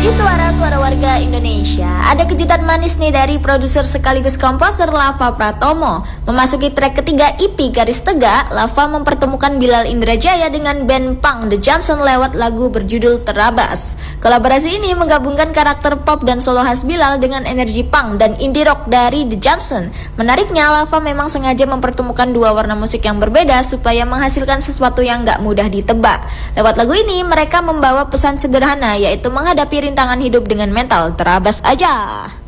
Di suara-suara warga Indonesia, ada kejutan manis nih dari produser sekaligus komposer Lava Pratomo. Memasuki track ketiga EP Garis Tegak, Lava mempertemukan Bilal Indrajaya dengan band punk The Johnson lewat lagu berjudul Terabas. Kolaborasi ini menggabungkan karakter pop dan solo khas Bilal dengan energi punk dan indie rock dari The Johnson. Menariknya, Lava memang sengaja mempertemukan dua warna musik yang berbeda supaya menghasilkan sesuatu yang gak mudah ditebak. Lewat lagu ini, mereka membawa pesan sederhana, yaitu menghadapi rintangan hidup dengan mental terabas aja.